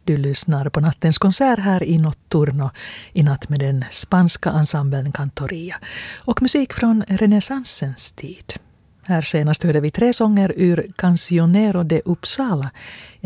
Du lyssnar på nattens konsert här i Notturno i natt med den spanska ensemblen Cantoria och musik från renässansens tid. Här senast hörde vi 3 sånger ur Cancionero de Uppsala,